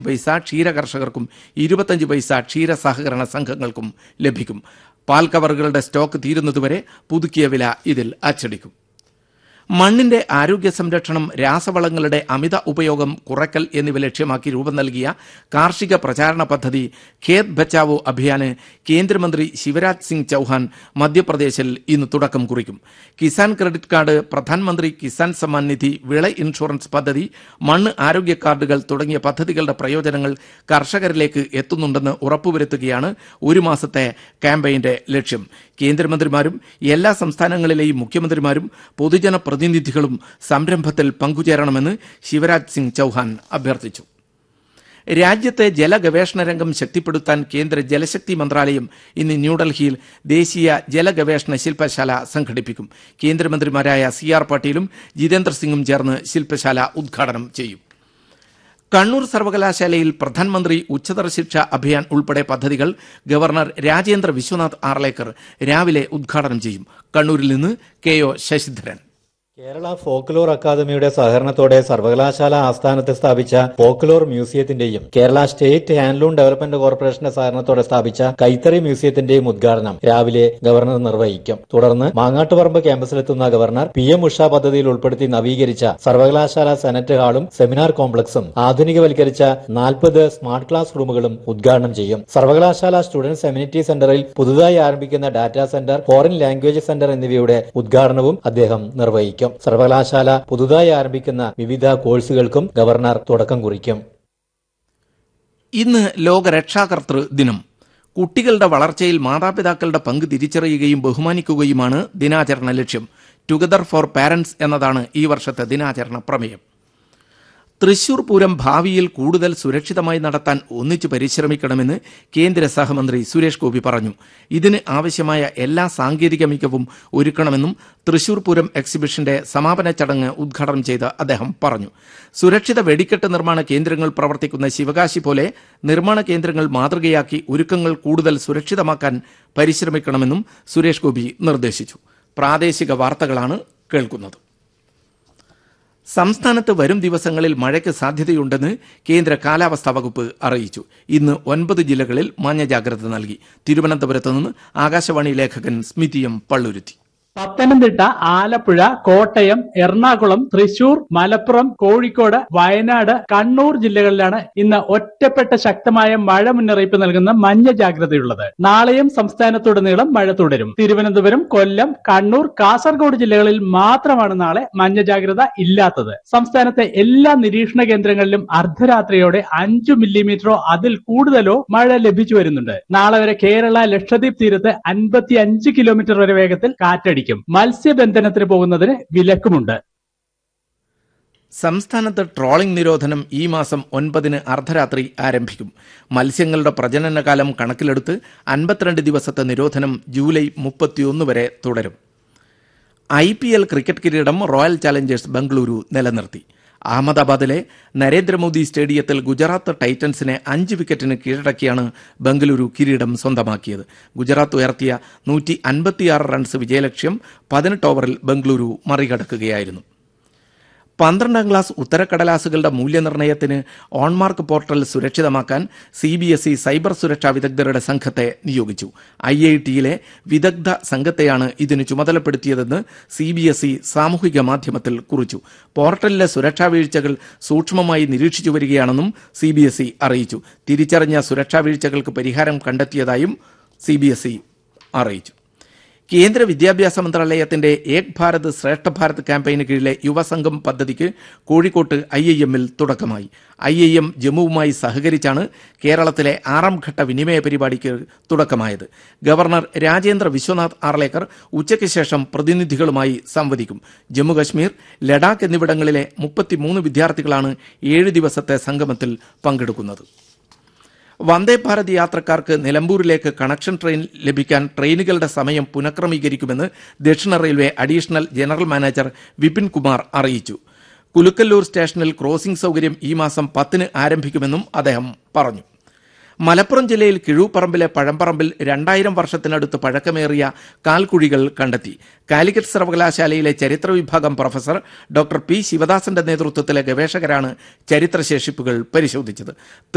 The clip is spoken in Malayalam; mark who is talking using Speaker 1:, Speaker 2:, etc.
Speaker 1: പൈസ ക്ഷീര കർഷകർക്കും 25 പൈസ ക്ഷീര സഹകരണ സംഘങ്ങൾക്കും ലഭിക്കും. പാൽ കവറുകളുടെ സ്റ്റോക്ക് തീരുന്നതുവരെ പുതുക്കിയ വില ഇതിൽ അച്ചടിക്കും. മണ്ണിന്റെ ആരോഗ്യ സംരക്ഷണം, രാസവളങ്ങളുടെ അമിത ഉപയോഗം കുറയ്ക്കൽ എന്നിവ ലക്ഷ്യമാക്കി രൂപം നൽകിയ കാർഷിക പ്രചാരണ പദ്ധതി ഖേത് ബച്ചാവോ അഭിയാന് കേന്ദ്രമന്ത്രി ശിവരാജ് സിംഗ് ചൌഹാൻ മധ്യപ്രദേശിൽ ഇന്ന് തുടക്കം കുറിക്കും. കിസാൻ ക്രെഡിറ്റ് കാർഡ്, പ്രധാനമന്ത്രി കിസാൻ സമ്മാൻ നിധി, വിള ഇൻഷുറൻസ് പദ്ധതി, മണ്ണ് ആരോഗ്യ കാർഡുകൾ തുടങ്ങിയ പദ്ധതികളുടെ പ്രയോജനങ്ങൾ കർഷകരിലേക്ക് എത്തുന്നുണ്ടെന്ന് ഉറപ്പുവരുത്തുകയാണ് ഒരു മാസത്തെ ക്യാമ്പയിന്റെ ലക്ഷ്യം. കേന്ദ്രമന്ത്രിമാരും എല്ലാ സംസ്ഥാനങ്ങളിലെയും മുഖ്യമന്ത്രിമാരും പൊതുജന പ്രതിനിധികളും സംരംഭത്തിൽ പങ്കുചേരണമെന്ന് ശിവരാജ് സിംഗ് ചൌഹാൻ അഭ്യർത്ഥിച്ചു. രാജ്യത്തെ ജലഗവേഷണ രംഗം ശക്തിപ്പെടുത്താൻ കേന്ദ്ര ജലശക്തി മന്ത്രാലയം ഇന്ന് ന്യൂഡൽഹിയിൽ ദേശീയ ജലഗവേഷണ ശില്പശാല സംഘടിപ്പിക്കും. കേന്ദ്രമന്ത്രിമാരായ CR പാട്ടീലും ജിതേന്ദ്ര സിംഗും ചേർന്ന് ശില്പശാല ഉദ്ഘാടനം ചെയ്യും. കണ്ണൂർ സർവകലാശാലയിൽ പ്രധാനമന്ത്രി ഉച്ചതല ശിക്ഷ അഭിയാൻ ഉൾപ്പെടെ പദ്ധതികൾ ഗവർണർ രാജേന്ദ്ര വിശ്വനാഥ് ആർലേക്കർ രാവിലെ ഉദ്ഘാടനം ചെയ്യും. കണ്ണൂരിൽ നിന്ന് KO ശശിധരൻ.
Speaker 2: കേരള ഫോക്ലോർ അക്കാദമിയുടെ സഹകരണത്തോടെ സർവകലാശാല ആസ്ഥാനത്ത് സ്ഥാപിച്ച folklore മ്യൂസിയത്തിന്റെയും Kerala state handloom development കോർപ്പറേഷന്റെ സഹകരണത്തോടെ സ്ഥാപിച്ച കൈത്തറി മ്യൂസിയത്തിന്റെയും ഉദ്ഘാടനം രാവിലെ ഗവർണർ നിർവഹിക്കും. തുടർന്ന് മാങ്ങാട്ടുപറമ്പ് ക്യാമ്പസിലെത്തുന്ന ഗവർണർ PM ഉഷ പദ്ധതിയിൽ ഉൾപ്പെടുത്തി നവീകരിച്ച സർവകലാശാല സെനറ്റ് ഹാളും സെമിനാർ കോംപ്ലക്സും ആധുനികവൽക്കരിച്ച 40 സ്മാർട്ട് ക്ലാസ് റൂമുകളും ഉദ്ഘാടനം ചെയ്യും. സർവകലാശാല സ്റ്റുഡന്റ്സ് എമ്യൂണിറ്റി സെന്ററിൽ പുതുതായി ആരംഭിക്കുന്ന data centre, foreign language centre എന്നിവയുടെ ഉദ്ഘാടനവും അദ്ദേഹം നിർവഹിക്കും. സർവകലാശാല പുതുതായി ആരംഭിക്കുന്ന വിവിധ കോഴ്സുകൾക്കും ഗവർണർ തുടക്കം കുറിക്കും.
Speaker 1: ഇന്ന് ലോക രക്ഷാകർതൃ ദിനം. കുട്ടികളുടെ വളർച്ചയിൽ മാതാപിതാക്കളുടെ പങ്ക് തിരിച്ചറിയുകയും ബഹുമാനിക്കുകയുമാണ് ദിനാചരണ ലക്ഷ്യം. ടുഗദർ ഫോർ പാരന്റ്സ് എന്നതാണ് ഈ വർഷത്തെ ദിനാചരണ പ്രമേയം. തൃശൂർ പൂരം ഭാവിയിൽ കൂടുതൽ സുരക്ഷിതമായി നടത്താൻ ഒന്നിച്ചു പരിശ്രമിക്കണമെന്ന് കേന്ദ്ര സഹമന്ത്രി സുരേഷ് ഗോപി പറഞ്ഞു. ഇതിന് ആവശ്യമായ എല്ലാ സാങ്കേതിക മികവും ഒരുക്കണമെന്നും തൃശൂർ പൂരം എക്സിബിഷന്റെ സമാപന ചടങ്ങ് ഉദ്ഘാടനം ചെയ്ത് അദ്ദേഹം പറഞ്ഞു. സുരക്ഷിത വെടിക്കെട്ട് നിർമ്മാണ കേന്ദ്രങ്ങൾ പ്രവർത്തിക്കുന്ന ശിവകാശി പോലെ നിർമ്മാണ കേന്ദ്രങ്ങൾ മാതൃകയാക്കി ഒരുക്കങ്ങൾ കൂടുതൽ സുരക്ഷിതമാക്കാൻ പരിശ്രമിക്കണമെന്നും സുരേഷ് ഗോപി നിർദ്ദേശിച്ചു. പ്രാദേശിക വാർത്തകളാണ് കേൾക്കുന്നത്. സംസ്ഥാനത്ത് വരും ദിവസങ്ങളിൽ മഴയ്ക്ക് സാധ്യതയുണ്ടെന്ന് കേന്ദ്ര കാലാവസ്ഥാ വകുപ്പ് അറിയിച്ചു. ഇന്ന് 9 ജില്ലകളിൽ മഞ്ഞ ജാഗ്രത നൽകി. തിരുവനന്തപുരത്ത് നിന്ന് ആകാശവാണി ലേഖകൻ സ്മിതി M പള്ളുരുത്തി.
Speaker 3: പത്തനംതിട്ട, ആലപ്പുഴ, കോട്ടയം, എറണാകുളം, തൃശൂർ, മലപ്പുറം, കോഴിക്കോട്, വയനാട്, കണ്ണൂർ ജില്ലകളിലാണ് ഇന്ന് ഒറ്റപ്പെട്ട ശക്തമായ മഴ മുന്നറിയിപ്പ് നൽകുന്ന മഞ്ഞ ജാഗ്രതയുള്ളത്. നാളെയും സംസ്ഥാനത്തുടനീളം മഴ തുടരും. തിരുവനന്തപുരം, കൊല്ലം, കണ്ണൂർ, കാസർഗോഡ് ജില്ലകളിൽ മാത്രമാണ് നാളെ മഞ്ഞ ജാഗ്രത ഇല്ലാത്തത്. സംസ്ഥാനത്തെ എല്ലാ നിരീക്ഷണ കേന്ദ്രങ്ങളിലും അർദ്ധരാത്രിയോടെ 5 മില്ലിമീറ്ററോ അതിൽ കൂടുതലോ മഴ ലഭിച്ചു വരുന്നുണ്ട്. നാളെ വരെ കേരള, ലക്ഷദ്വീപ് തീരത്ത് 55 കിലോമീറ്റർ വരെ വേഗത്തിൽ കാറ്റടിക്കും. മത്സ്യബന്ധനത്തിന് പോകുന്നതിന് വിലക്കുമുണ്ട്.
Speaker 1: സംസ്ഥാനത്ത് ട്രോളിംഗ് നിരോധനം ഈ മാസം 9 അർദ്ധരാത്രി ആരംഭിക്കും. മത്സ്യങ്ങളുടെ പ്രജനനകാലം കണക്കിലെടുത്ത് 52 ദിവസത്തെ നിരോധനം ജൂലൈ 31 വരെ തുടരും. IPL ക്രിക്കറ്റ് കിരീടം റോയൽ ചാലഞ്ചേഴ്സ് ബംഗളൂരു നിലനിർത്തി. അഹമ്മദാബാദിലെ നരേന്ദ്രമോദി സ്റ്റേഡിയത്തിൽ ഗുജറാത്ത് ടൈറ്റൻസിനെ 5 വിക്കറ്റിന് കീഴടക്കിയാണ് ബംഗളൂരു കിരീടം സ്വന്തമാക്കിയത്. ഗുജറാത്ത് ഉയർത്തിയ 156 റൺസ് വിജയലക്ഷ്യം 18 ഓവറിൽ ബംഗളൂരു മറികടക്കുകയായിരുന്നു. 12ാം ക്ലാസ് ഉത്തരക്കടലാസുകളുടെ മൂല്യനിർണ്ണയത്തിന് ഓൺമാർക്ക് പോർട്ടൽ സുരക്ഷിതമാക്കാൻ CBSE സൈബർ സുരക്ഷാ വിദഗ്ധരുടെ സംഘത്തെ നിയോഗിച്ചു. IIT-യിലെ വിദഗ്ധ സംഘത്തെയാണ് ഇതിന് ചുമതലപ്പെടുത്തിയതെന്ന് CBSE സാമൂഹിക മാധ്യമത്തിൽ കുറിച്ചു. പോർട്ടലിലെ സുരക്ഷാ വീഴ്ചകൾ സൂക്ഷ്മമായി നിരീക്ഷിച്ചു വരികയാണെന്നും CBSE അറിയിച്ചു. തിരിച്ചറിഞ്ഞ സുരക്ഷാ വീഴ്ചകൾക്ക് പരിഹാരം കണ്ടെത്തിയതായും CBSE അറിയിച്ചു. കേന്ദ്ര വിദ്യാഭ്യാസ മന്ത്രാലയത്തിന്റെ ഏക് ഭാരത് ശ്രേഷ്ഠ ഭാരത് ക്യാമ്പയിന് കീഴിലെ യുവസംഘം പദ്ധതിക്ക് കോഴിക്കോട്ട് IIM-ൽ തുടക്കമായി. IIM ജമ്മുവുമായി സഹകരിച്ചാണ് കേരളത്തിലെ 6ാം ഘട്ട വിനിമയ പരിപാടിക്ക് തുടക്കമായത്. ഗവർണർ രാജേന്ദ്ര വിശ്വനാഥ് ആർലേക്കർ ഉച്ചയ്ക്ക് ശേഷം പ്രതിനിധികളുമായി സംവദിക്കും. ജമ്മുകശ്മീർ, ലഡാക്ക് എന്നിവിടങ്ങളിലെ 33 വിദ്യാർത്ഥികളാണ് 7 ദിവസത്തെ സംഗമത്തിൽ പങ്കെടുക്കുന്നത്. വന്ദേ ഭാരത് യാത്രക്കാർക്ക് നിലമ്പൂരിലേക്ക് കണക്ഷൻ ട്രെയിൻ ലഭിക്കാൻ ട്രെയിനുകളുടെ സമയം പുനഃക്രമീകരിക്കുമെന്ന് ദക്ഷിണ railway additional general manager Vipin Kumar അറിയിച്ചു. കുലുക്കല്ലൂർ സ്റ്റേഷനിൽ ക്രോസിംഗ് സൌകര്യം ഈ മാസം 10 ആരംഭിക്കുമെന്നും അദ്ദേഹം പറഞ്ഞു. മലപ്പുറം ജില്ലയിൽ കിഴൂപ്പറമ്പിലെ പഴമ്പറമ്പിൽ 2000 വർഷത്തിനടുത്ത് പഴക്കമേറിയ കാൽക്കുഴികൾ കണ്ടെത്തി. കാലിക്കറ്റ് സർവകലാശാലയിലെ ചരിത്ര വിഭാഗം പ്രൊഫസർ ഡോക്ടർ P. ശിവദാസന്റെ നേതൃത്വത്തിലെ ഗവേഷകരാണ് ചരിത്രശേഷിപ്പുകൾ പരിശോധിച്ചത്.